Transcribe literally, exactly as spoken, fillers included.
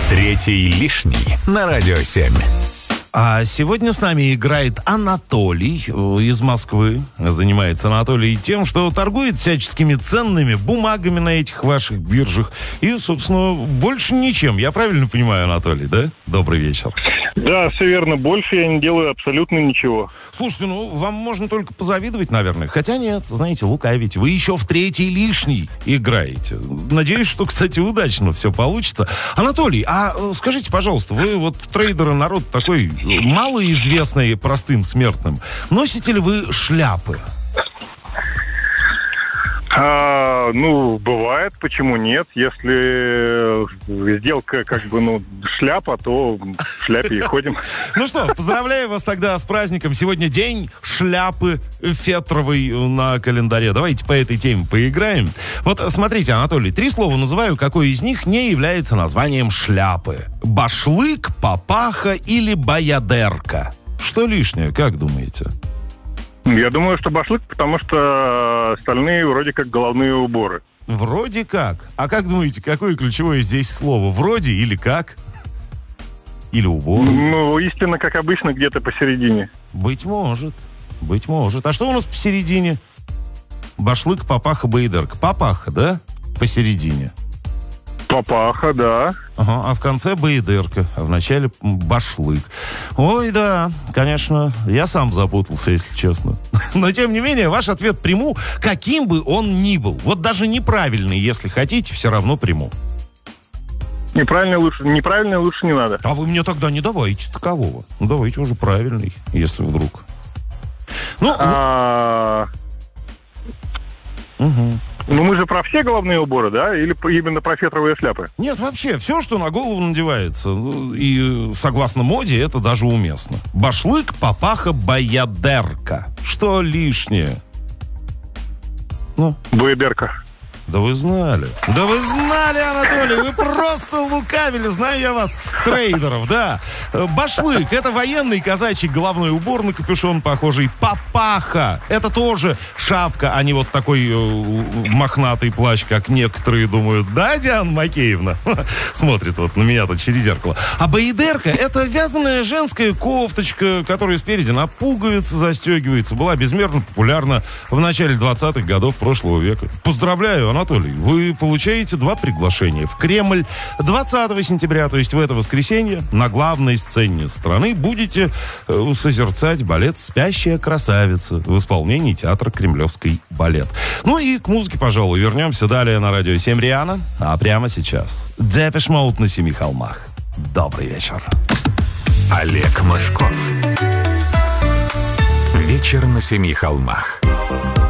Третий лишний на Радио семь. А сегодня с нами играет Анатолий из Москвы. Занимается Анатолий тем, что торгует всяческими ценными бумагами на этих ваших биржах. И, собственно, больше ничем. Я правильно понимаю, Анатолий, да? Добрый вечер. Да, все верно. Больше я не делаю абсолютно ничего. Слушайте, ну, вам можно только позавидовать, наверное. Хотя нет, знаете, лукавите. Вы еще в третий лишний играете. Надеюсь, что, кстати, удачно все получится. Анатолий, а скажите, пожалуйста, вы вот трейдеры, народ такой малоизвестный простым смертным. Носите ли вы шляпы? А, ну, бывает, почему нет? Если сделка как бы, ну, шляпа, то в шляпе и ходим. Ну что, поздравляю вас тогда с праздником. Сегодня день шляпы фетровой на календаре. Давайте по этой теме поиграем. Вот смотрите, Анатолий, три слова называю, какое из них не является названием шляпы. Башлык, папаха или баядерка? Что лишнее, как думаете? Я думаю, что башлык, потому что остальные вроде как головные уборы. Вроде как. А как думаете, какое ключевое здесь слово? Вроде или как? Или убор? Ну, истинно, как обычно, где-то посередине. Быть может. Быть может. А что у нас посередине? Башлык, папаха, баядерка. Папаха, да? Посередине. Папаха, да. Ага, а в конце баядерка, а в начале башлык. Ой, да, конечно, я сам запутался, если честно. Но, тем не менее, ваш ответ приму, каким бы он ни был. Вот даже неправильный, если хотите, все равно приму. Неправильный лучше, неправильный лучше не надо. А вы мне тогда не давайте такового. Ну, давайте уже правильный, если вдруг. Ну, а... угу. Ну, мы же про все головные уборы, да? Или именно про фетровые шляпы? Нет, вообще, все, что на голову надевается. И, согласно моде, это даже уместно. Башлык, папаха, баядерка. Что лишнее? Ну? Баядерка. Да вы знали. Да вы знали, Анатолий, вы просто лукавили. Знаю я вас, трейдеров, да. Башлык — это военный казачий головной убор на капюшон похожий. Папаха — это тоже шапка, а не вот такой э, мохнатый плащ, как некоторые думают. Да, Диана Макеевна? Смотрит вот на меня тут через зеркало. А баядерка — это вязаная женская кофточка, которая спереди на пуговицы застегивается. Была безмерно популярна в начале двадцатых годов прошлого века. Поздравляю, Анатолий, вы получаете два приглашения в Кремль двадцатого сентября, то есть в это воскресенье, на главной сцене страны будете э, созерцать балет «Спящая красавица» в исполнении театра «Кремлевский балет». Ну и к музыке, пожалуй, вернемся далее на Радио семь Риана, а прямо сейчас Депеш Мод на Семи холмах. Добрый вечер. Олег Мышков. Вечер на Семи холмах.